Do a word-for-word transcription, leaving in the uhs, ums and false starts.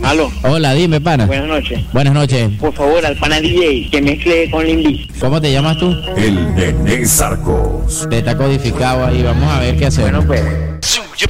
Aló. Hola, dime, pana. Buenas noches. Buenas noches. Por favor, al pana D J, que mezcle con Lindy. ¿Cómo te llamas tú? El Nene Sarcos. Te está codificado ahí, vamos a ver qué hacemos. Bueno, pues.